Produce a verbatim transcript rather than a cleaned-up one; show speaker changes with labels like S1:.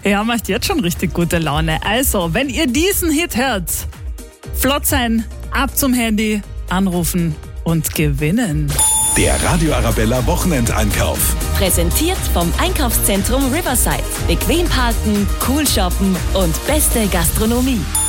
S1: Ja, macht jetzt schon richtig gute Laune. Also, wenn ihr diesen Hit hört, flott sein, ab zum Handy, anrufen und gewinnen.
S2: Der Radio Arabella Wochenendeinkauf.
S3: Präsentiert vom Einkaufszentrum Riverside. Bequem parken, cool shoppen und beste Gastronomie.